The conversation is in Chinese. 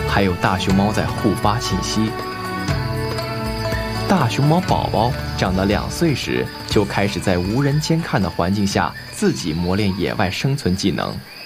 还有大熊猫在互发信息。大熊猫宝宝长到2岁时，就开始在无人监看的环境下自己磨练野外生存技能，